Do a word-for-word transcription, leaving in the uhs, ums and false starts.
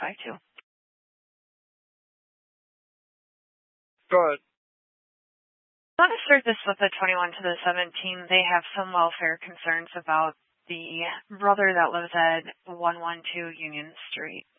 five two. Go ahead. I want to start this with the twenty-one to the seventeen. They have some welfare concerns about the brother that lives at one one two Union Street.